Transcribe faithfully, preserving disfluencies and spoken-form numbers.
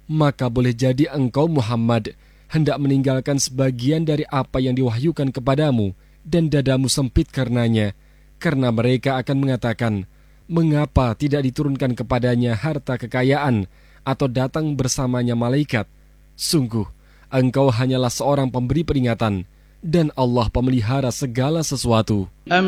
maka boleh jadi engkau Muhammad hendak meninggalkan sebagian dari apa yang diwahyukan kepadamu dan dadamu sempit karenanya, karena mereka akan mengatakan, mengapa tidak diturunkan kepadanya harta kekayaan atau datang bersamanya malaikat? Sungguh, engkau hanyalah seorang pemberi peringatan, dan Allah pemelihara segala sesuatu.